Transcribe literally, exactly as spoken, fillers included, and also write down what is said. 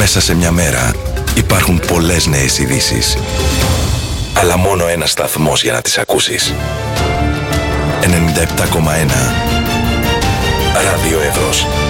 Μέσα σε μια μέρα υπάρχουν πολλές νέες ειδήσεις. Αλλά μόνο ένας σταθμός για να τις ακούσεις. ενενήντα επτά κόμμα ένα Ράδιο Εύρος.